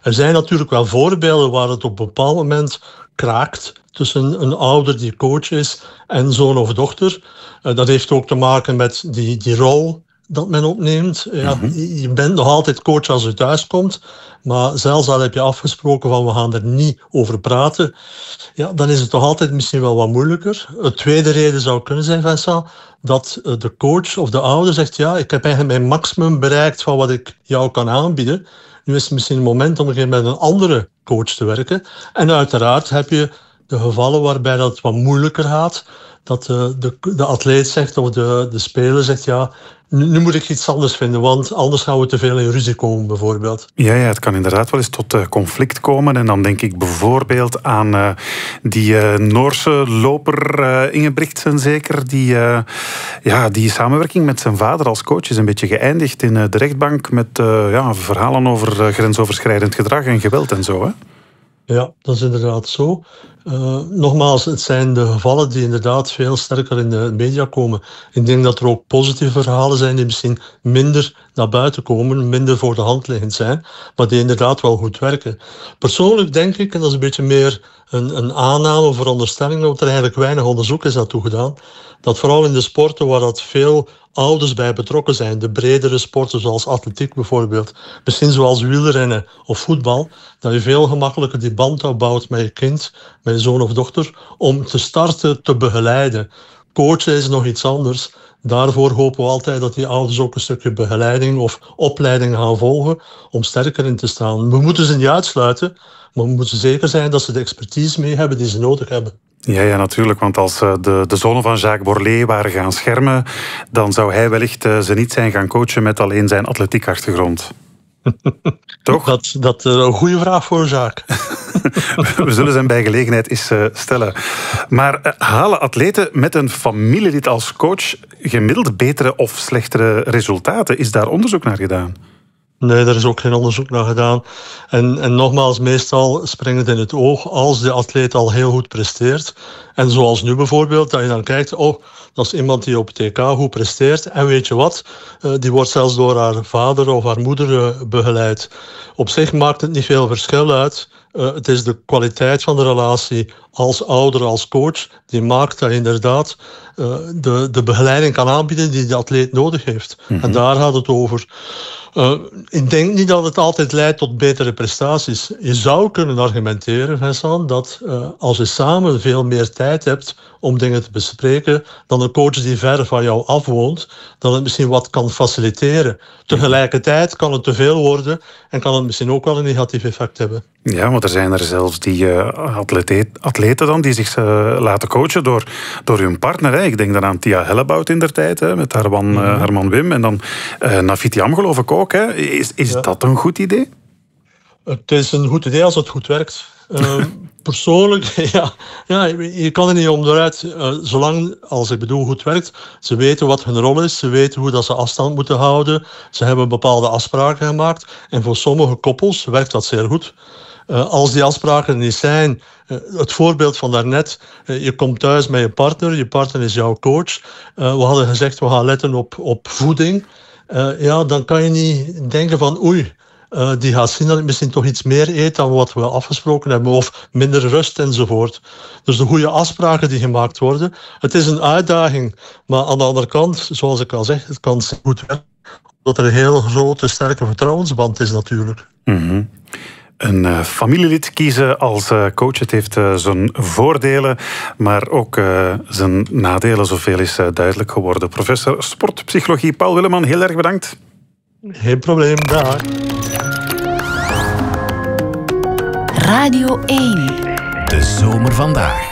Er zijn natuurlijk wel voorbeelden waar het op een bepaald moment kraakt tussen een ouder die coach is en zoon of dochter. Dat heeft ook te maken met die rol dat men opneemt. Ja, je bent nog altijd coach als je thuis komt, maar zelfs al heb je afgesproken van we gaan er niet over praten, ja, dan is het toch altijd misschien wel wat moeilijker. Een tweede reden zou kunnen zijn, Vincent, dat de coach of de ouder zegt, ja, ik heb eigenlijk mijn maximum bereikt van wat ik jou kan aanbieden. Nu is het misschien een moment om een keer met een andere coach te werken. En uiteraard heb je de gevallen waarbij dat wat moeilijker gaat, dat de atleet zegt of de speler zegt, ja, nu moet ik iets anders vinden, want anders gaan we te veel in ruzie komen, bijvoorbeeld. Ja, het kan inderdaad wel eens tot conflict komen. En dan denk ik bijvoorbeeld aan die Noorse loper Ingebrigtsen zeker, die samenwerking met zijn vader als coach is een beetje geëindigd in de rechtbank met verhalen over grensoverschrijdend gedrag en geweld en zo, hè? Ja, dat is inderdaad zo. Nogmaals, het zijn de gevallen die inderdaad veel sterker in de media komen. Ik denk dat er ook positieve verhalen zijn die misschien minder naar buiten komen, minder voor de hand liggend zijn, maar die inderdaad wel goed werken. Persoonlijk denk ik, en dat is een beetje meer een aanname of veronderstelling, dat er eigenlijk weinig onderzoek is naartoe gedaan, dat vooral in de sporten waar dat veel ouders bij betrokken zijn, de bredere sporten zoals atletiek bijvoorbeeld, misschien zoals wielrennen of voetbal, dat je veel gemakkelijker die band opbouwt met je kind, met je zoon of dochter, om te starten te begeleiden. Coachen is nog iets anders. Daarvoor hopen we altijd dat die ouders ook een stukje begeleiding of opleiding gaan volgen om sterker in te staan. We moeten ze niet uitsluiten, maar we moeten zeker zijn dat ze de expertise mee hebben die ze nodig hebben. Ja, natuurlijk, want als de zonen van Jacques Borlée waren gaan schermen, dan zou hij wellicht ze niet zijn gaan coachen met alleen zijn atletiekachtergrond. Toch? Dat is een goede vraag voor Jacques. We zullen hem bij gelegenheid eens stellen. Maar halen atleten met een familielid als coach gemiddeld betere of slechtere resultaten? Is daar onderzoek naar gedaan? Nee, daar is ook geen onderzoek naar gedaan. En nogmaals, meestal springt het in het oog als de atleet al heel goed presteert. En zoals nu bijvoorbeeld, dat je dan kijkt, oh, dat is iemand die op TK goed presteert. En weet je wat, die wordt zelfs door haar vader of haar moeder begeleid. Op zich maakt het niet veel verschil uit. Het is de kwaliteit van de relatie als ouder, als coach, die maakt dat je inderdaad de begeleiding kan aanbieden die de atleet nodig heeft. En daar gaat het over. Ik denk niet dat het altijd leidt tot betere prestaties. Je zou kunnen argumenteren, Vincent, dat als je samen veel meer tijd hebt om dingen te bespreken dan een coach die ver van jou afwoont, dat het misschien wat kan faciliteren. Tegelijkertijd kan het te veel worden en kan het misschien ook wel een negatief effect hebben. Ja, maar er zijn er zelfs die atleten dan die zich laten coachen door hun partner. Hè. Ik denk dan aan Tia Hellebout indertijd, met haar man Wim. En dan Nafitiam geloof ik ook. Hè. Is dat een goed idee? Het is een goed idee als het goed werkt. Persoonlijk, ja, je kan er niet onderuit. Zolang, als ik bedoel, goed werkt. Ze weten wat hun rol is. Ze weten hoe dat ze afstand moeten houden. Ze hebben bepaalde afspraken gemaakt. En voor sommige koppels werkt dat zeer goed. Als die afspraken er niet zijn, het voorbeeld van daarnet, je komt thuis met je partner is jouw coach. We hadden gezegd, we gaan letten op voeding. Dan kan je niet denken van oei, die gaat zien dat ik misschien toch iets meer eet dan wat we afgesproken hebben, of minder rust enzovoort. Dus de goede afspraken die gemaakt worden, het is een uitdaging. Maar aan de andere kant, zoals ik al zeg, het kan goed werken, omdat er een heel grote, sterke vertrouwensband is natuurlijk. Mm-hmm. Een familielid kiezen als coach, het heeft zijn voordelen, maar ook zijn nadelen, zoveel is duidelijk geworden. Professor sportpsychologie Paul Willeman, heel erg bedankt. Geen probleem, dag. Radio 1. De zomer vandaag.